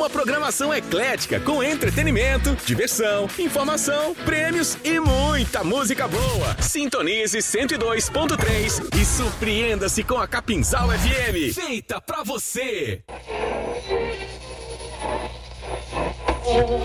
Uma programação eclética com entretenimento, diversão, informação, prêmios e muita música boa. Sintonize 102.3 e surpreenda-se com a Capinzal FM, feita pra você.